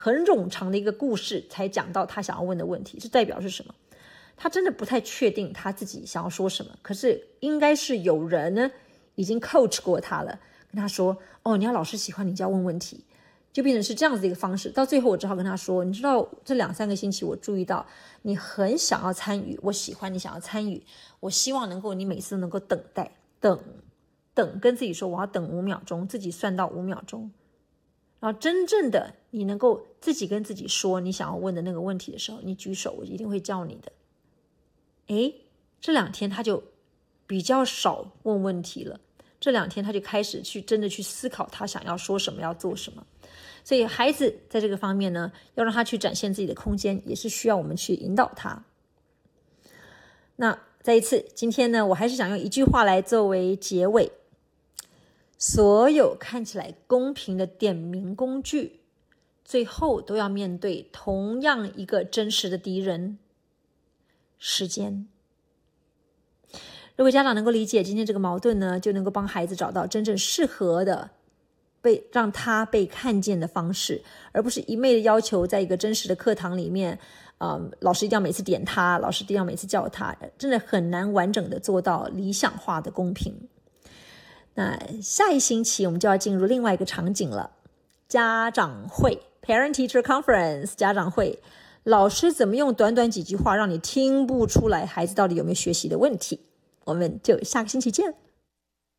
很冗长的一个故事才讲到他想要问的问题，这代表是什么？他真的不太确定他自己想要说什么，可是应该是有人呢已经 coach 过他了，跟他说你要老师喜欢你就要问问题，就变成是这样子的一个方式。到最后我只好跟他说，你知道这2-3个星期我注意到你很想要参与，我喜欢你想要参与，我希望能够你每次都能够等待，等跟自己说我要等5秒钟，自己算到5秒钟，然后真正的你能够自己跟自己说你想要问的那个问题的时候，你举手，我一定会叫你的。这2天他就比较少问问题了，这2天他就开始真的去思考他想要说什么，要做什么。所以孩子在这个方面呢，要让他去展现自己的空间，也是需要我们去引导他。那再一次，今天呢，我还是想用一句话来作为结尾，所有看起来公平的点名工具，最后都要面对同样一个真实的敌人——时间。如果家长能够理解今天这个矛盾呢，就能够帮孩子找到真正适合的让他被看见的方式，而不是一昧的要求在一个真实的课堂里面老师一定要每次点他，老师一定要每次叫他，真的很难完整的做到理想化的公平。那下一星期我们就要进入另外一个场景了，家长会 Parent Teacher Conference 家长会，老师怎么用短短几句话让你听不出来孩子到底有没有学习的问题。我们就下个星期见。